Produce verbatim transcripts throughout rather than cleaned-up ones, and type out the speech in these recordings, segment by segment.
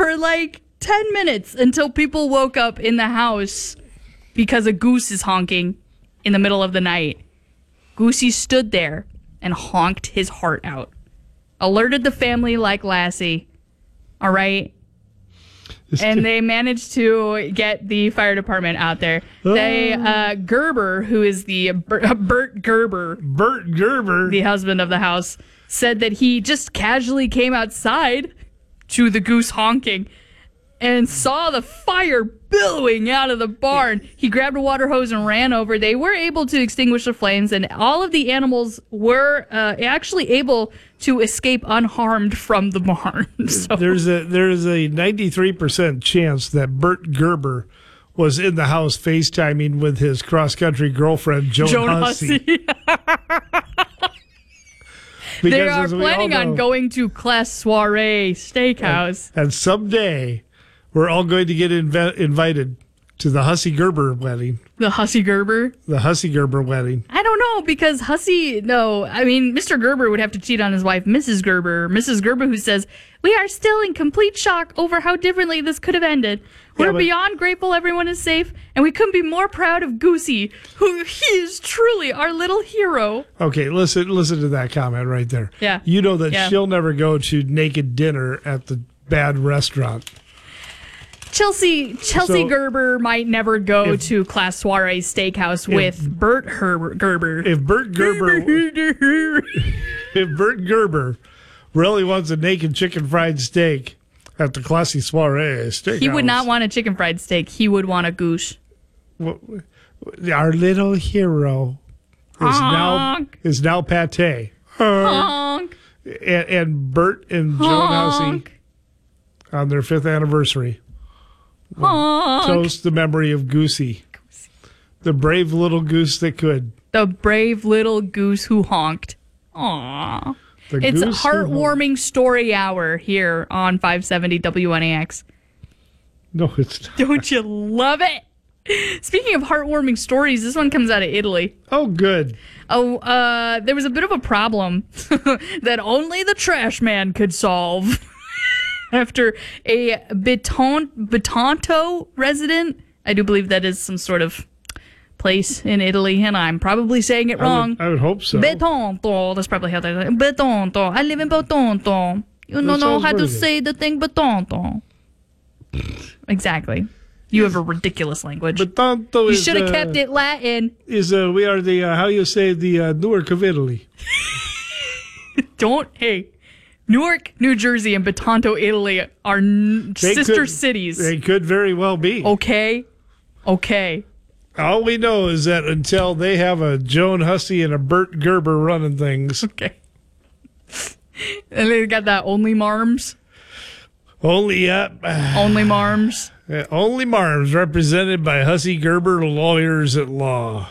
for like ten minutes until people woke up in the house because a goose is honking in the middle of the night. Goosey stood there and honked his heart out. Alerted the family like Lassie. All right? And they managed to get the fire department out there. They, uh, Gerber, who is the, uh, Bert Gerber. Bert Gerber. The husband of the house, said that he just casually came outside to the goose honking and saw the fire billowing out of the barn. He grabbed a water hose and ran over. They were able to extinguish the flames, and all of the animals were uh, actually able to escape unharmed from the barn. So. There's a there's a ninety-three percent chance that Bert Gerber was in the house FaceTiming with his cross-country girlfriend, Joan, Joan Hussey. Hussey. They are planning on going to Class Soiree Steakhouse. And, and someday, we're all going to get inv- invited to the Hussey Gerber wedding. The Hussey Gerber? The Hussey Gerber wedding. I don't know, because Hussey, no, I mean, Mister Gerber would have to cheat on his wife, Missus Gerber. Missus Gerber, who says, we are still in complete shock over how differently this could have ended. We're Yeah, but- beyond grateful everyone is safe, and we couldn't be more proud of Goosey, who he is truly our little hero. Okay, listen listen to that comment right there. Yeah. You know that Yeah. she'll never go to naked dinner at the bad restaurant. Chelsea Chelsea So- Gerber might never go If- to Class Soiree Steakhouse with Bert Herber, Gerber. If Bert Gerber if Bert Gerber really wants a naked chicken fried steak at the Classy Soiree Steakhouse, He would not want a chicken fried steak. He would want a goose. Our little hero is Honk. now is now pate. Honk. And, and Bert and Joan Hussey Honk. on their fifth anniversary Honk. toast the memory of Goosey, the brave little goose that could. The brave little goose who honked. Aww. The It's a goose who heartwarming story hour here on five seventy W N A X. No, it's not. Don't you love it? Speaking of heartwarming stories, this one comes out of Italy. Oh, good. Oh, uh, there was a bit of a problem that only the trash man could solve after a Beton- Betonto resident, I do believe that is some sort of place in Italy, and I'm probably saying it I wrong. would, I would hope so. Betonto, that's probably how they say it. Betonto, I live in Betonto. You don't That know sounds how to pretty good. say the thing Betonto. Exactly. You have a ridiculous language. But tanto You is, should have uh, kept it Latin. Is uh, we are the uh, how you say the uh, Newark of Italy. Don't, hey, Newark, New Jersey, and Betonto, Italy are n- They sister could- cities. They could very well be. Okay? Okay. All we know is that until they have a Joan Hussey and a Bert Gerber running things, Okay. And they got that only marms. only uh, Only marms. uh, only Marms represented by Hussey Gerber lawyers at law.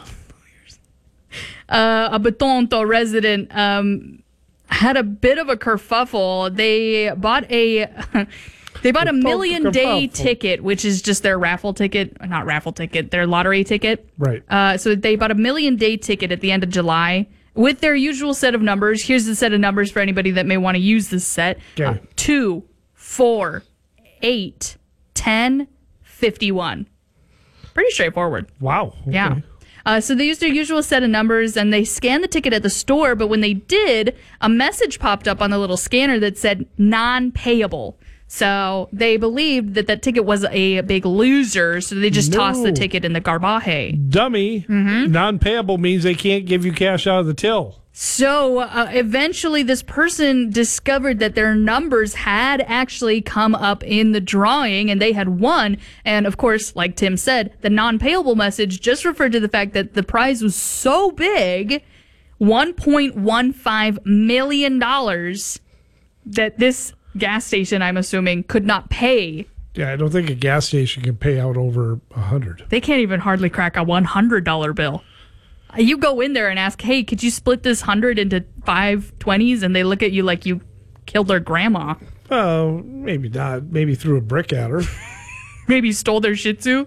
Uh, a Betonto resident um, had a bit of a kerfuffle. They bought a they bought a million day kerfuffle. ticket, which is just their raffle ticket, not raffle ticket, their lottery ticket. Right. Uh, so they bought a million day ticket at the end of July with their usual set of numbers. Here's the set of numbers for anybody that may want to use this set: Okay. uh, two, four, eight, ten, fifty-one. Pretty straightforward. Wow. Okay. Yeah. Uh, so they used their usual set of numbers and they scanned the ticket at the store, but when they did, a message popped up on the little scanner that said non-payable. So they believed that that ticket was a big loser, so they just tossed the No. ticket in the garbage. Dummy. Mm-hmm. Non-payable means they can't give you cash out of the till. So uh, eventually this person discovered that their numbers had actually come up in the drawing and they had won. And of course, like Tim said, the non-payable message just referred to the fact that the prize was so big, one point one five million dollars, that this gas station, I'm assuming, could not pay. Yeah, I don't think a gas station can pay out over a hundred. They can't even hardly crack a one hundred dollar bill. You go in there and ask, hey, could you split this hundred into five twenties? And they look at you like you killed their grandma. Oh, maybe not. Maybe threw a brick at her. Maybe stole their Shih Tzu.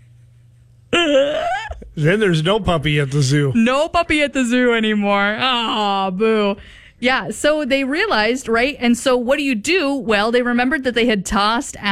Then there's no puppy at the zoo. No puppy at the zoo anymore. Ah, boo. Yeah, so they realized, right? And so what do you do? Well, they remembered that they had tossed